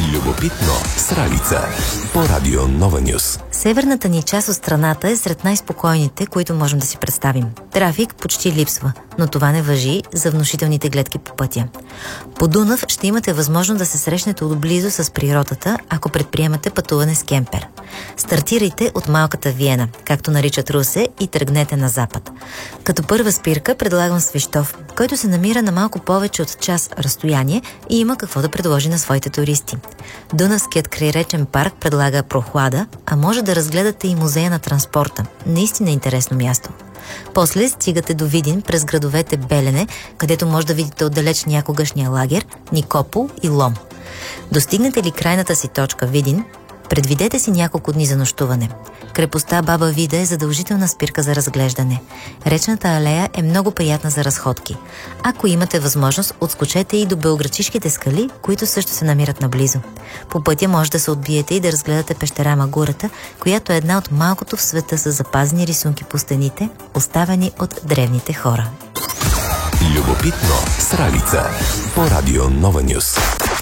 Любопитно с Ралица по Радио Нова Нюс. Северната ни част от страната е сред най-спокойните, които можем да си представим. Трафик почти липсва, но това не важи за внушителните гледки по пътя. По Дунав ще имате възможност да се срещнете отблизо с природата, ако предприемате пътуване с кемпер. Стартирайте от малката Виена, както наричат Русе, и тръгнете на запад. Като първа спирка предлагам Свищов, който се намира на малко повече от час разстояние и има какво да предложи на своите туристи. Дунавският крайречен парк предлага прохлада, а може да разгледате и музея на транспорта. Наистина интересно място. После стигате до Видин през градовете Белене, където може да видите отдалеч някогашния лагер, Никопол и Лом. Достигнете ли крайната си точка Видин, предвидете си няколко дни за нощуване. Крепостта Баба Вида е задължителна спирка за разглеждане. Речната алея е много приятна за разходки. Ако имате възможност, отскочете и до Белоградчишките скали, които също се намират наблизо. По пътя може да се отбиете и да разгледате пещера Магурата, която е една от малкото в света с запазени рисунки по стените, оставени от древните хора. Любопитно с Ралица по Радио Нова Нюс.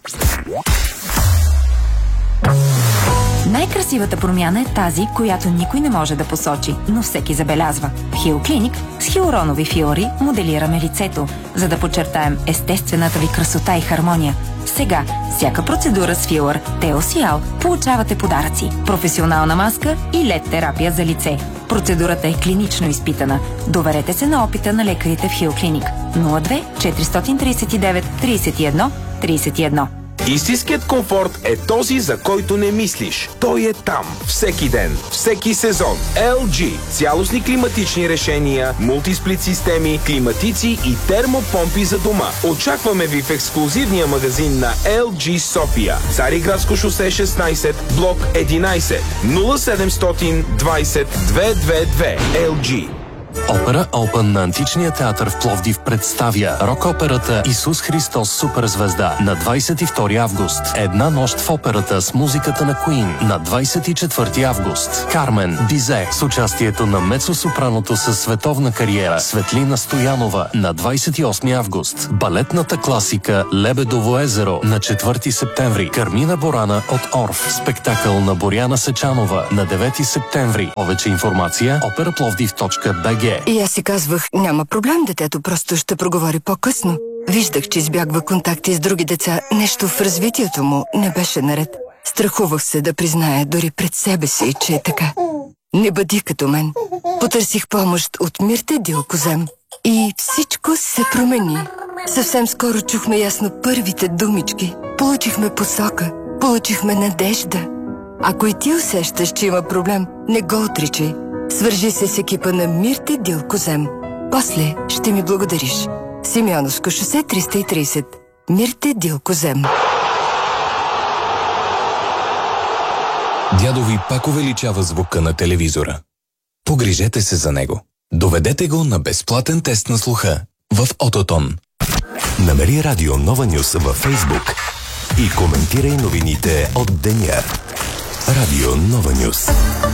Най-красивата промяна е тази, която никой не може да посочи, но всеки забелязва. В Хил Клиник с хиалуронови филори моделираме лицето, за да подчертаем естествената ви красота и хармония. Сега, всяка процедура с филър Теосиал получавате подаръци, професионална маска и LED терапия за лице. Процедурата е клинично изпитана. Доверете се на опита на лекарите в Хил Клиник. 02 439 31 31. Истинският комфорт е този, за който не мислиш. Той е там. Всеки ден, всеки сезон. LG. Цялостни климатични решения, мултисплит системи, климатици и термопомпи за дома. Очакваме ви в ексклузивния магазин на LG София. Цариградско шосе 16, блок 11, 0720 222. LG. Опера Open на Античния театър в Пловдив представя рок-операта Исус Христос Суперзвезда на 22 август. Една нощ в операта с музиката на Queen на 24 август. Кармен Бизе с участието на мецо-сопраното със световна кариера Светлина Стоянова на 28 август. Балетната класика Лебедово езеро на 4 септември. Кармина Борана от Орф. Спектакъл на Боряна Сечанова на 9 септември. Повече информация operaplовдив.bg. И аз си казвах, няма проблем, детето просто ще проговори по-късно. Виждах, че избягва контакти с други деца. Нещо в развитието му не беше наред. Страхувах се да призная дори пред себе си, че е така. Не бъди като мен. Потърсих помощ от Мирте Дилкозем. И всичко се промени. Съвсем скоро чухме ясно първите думички. Получихме посока. Получихме надежда. Ако и ти усещаш, че има проблем, не го отричай. Свържи се с екипа на Мирте Дилкозем. После ще ми благодариш. Симеоновско шосе 330. Мирте Дилкозем. Дядо ви пак увеличава звука на телевизора. Погрижете се за него. Доведете го на безплатен тест на слуха в Ототон. Намери Радио Нова Нюс във Фейсбук и коментирай новините от деня. Радио Нова Нюс.